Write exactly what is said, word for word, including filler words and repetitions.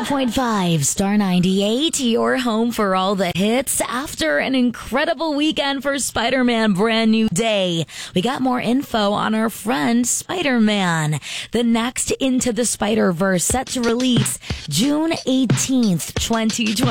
point five, Star ninety-eight, your home for all the hits after an incredible weekend for Spider-Man Brand New Day. We got more info on our friend Spider-Man. The next Into the Spider-Verse set to release June eighteenth, twenty twenty.